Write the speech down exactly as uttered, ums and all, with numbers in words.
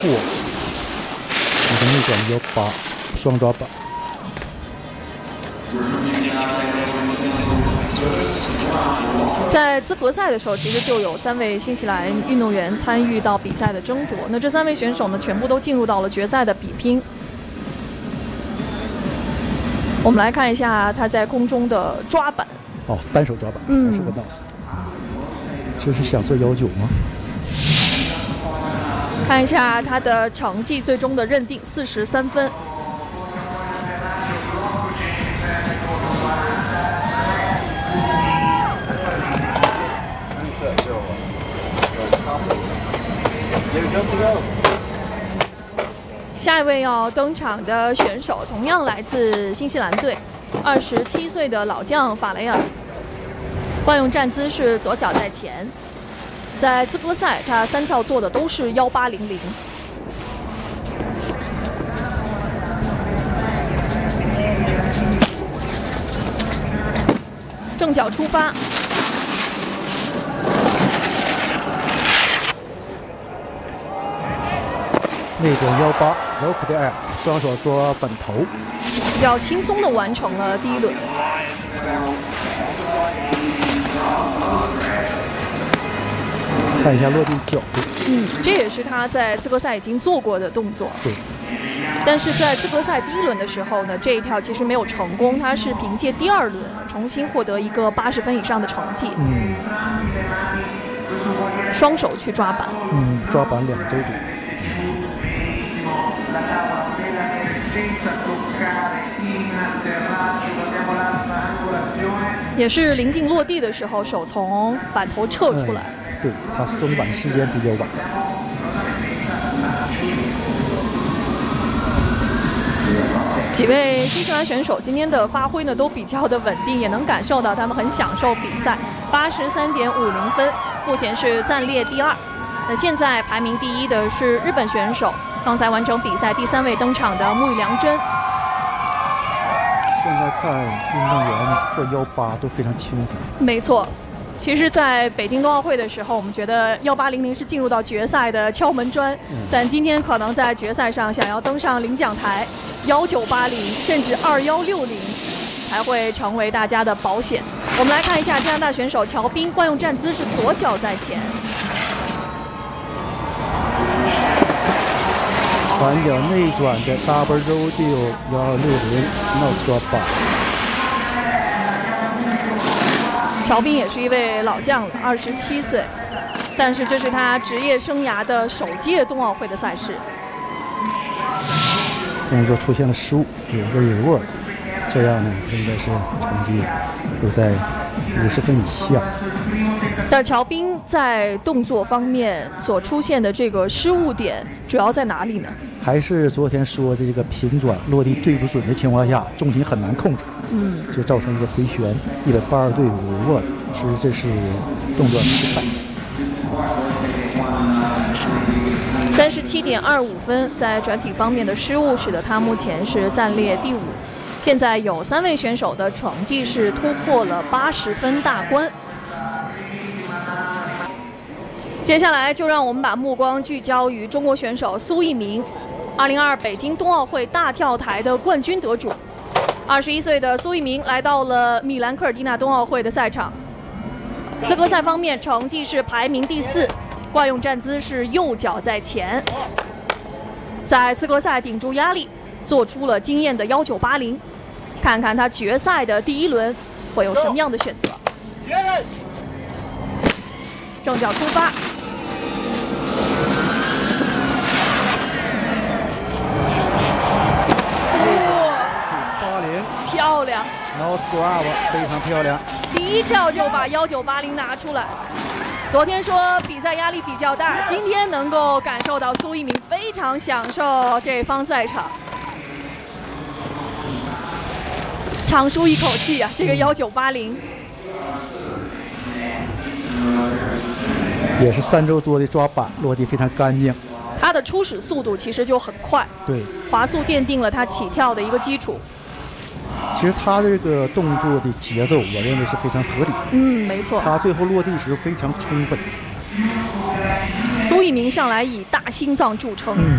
过，这个逆转腰八双抓板。 在资格赛的时候，其实就有三位新西兰运动员参与到比赛的争夺。那这三位选手呢，全部都进入到了决赛的比拼。我们来看一下他在空中的抓板。 哦，单手抓板， 嗯， 是个 nose。这是想做幺九吗？ 看一下他的成绩，最终的认定四十三分。下一位要登场的选手同样来自新西兰队，二十七岁的老将法雷尔。惯用站姿是左脚在前，在资格赛他三跳做的都是幺八零零。正脚出发。 内转幺八 lock 的 L， 双手抓板头， 比较轻松的完成了第一轮。 看一下落地角度。 嗯，这也是他在资格赛已经做过的动作。 对。 但是在资格赛第一轮的时候呢，这一跳其实没有成功，他是凭借第二轮重新获得一个八十分以上的成绩。 嗯。 双手去抓板。 嗯，抓板两周多。 也是临近落地的时候，手从板头撤出来。 嗯、对，他松板时间比较晚。 几位新西兰选手今天的发挥呢都比较的稳定，也能感受到他们很享受比赛。八十三点五零分，目前是暂列第二。那现在排名第一的是日本选手，刚才完成比赛第三位登场的木羽良真。 现在看运动员做幺八都非常轻松。 没错，其实在北京冬奥会的时候，我们觉得幺八零零是进入到决赛的敲门砖，嗯、但今天可能在决赛上想要登上领奖台，幺九八零甚至二幺六零才会成为大家的保险。我们来看一下加拿大选手乔宾，惯用站姿是左脚在前。 反脚内转的 double rodeo 幺二六零 nose 抓板。 乔宾也是一位老将了，二十七岁，但是这是他职业生涯的首届冬奥会的赛事。 动作出现了失误，有个 reverse， 这样呢，应该是成绩会在五十分以下。 但乔宾在动作方面所出现的这个失误点主要在哪里呢？ 还是昨天说的这个平转落地对不准的情况下，重心很难控制， 嗯， 就造成一个回旋一百八十度五握，其实这是动作失败。 三十七点二五分，在转体方面的失误使得他目前是暂列第五。现在有三位选手的成绩是突破了八十分大关。接下来就让我们把目光聚焦于中国选手苏翊鸣，二零二二北京冬奥会大跳台的冠军得主。二十一岁的苏翊鸣来到了米兰科尔蒂纳冬奥会的赛场。资格赛方面成绩是排名第四，惯用站姿是右脚在前，在资格赛顶住压力，做出了惊艳的幺九八零。看看他决赛的第一轮会有什么样的选择。正脚出发。漂亮 ，nose grab 非常漂亮。 第一跳就把幺九八零拿出来。昨天说比赛压力比较大，今天能够感受到苏翊鸣非常享受这方赛场，长舒一口气啊！这个幺九八零也是三周多的抓板，落地非常干净。 他的初始速度其实就很快， 对， 滑速奠定了他起跳的一个基础。 其实他这个动作的节奏，我认为是非常合理。 嗯，没错。 他最后落地时非常充分。 苏翊鸣向来以大心脏著称。 嗯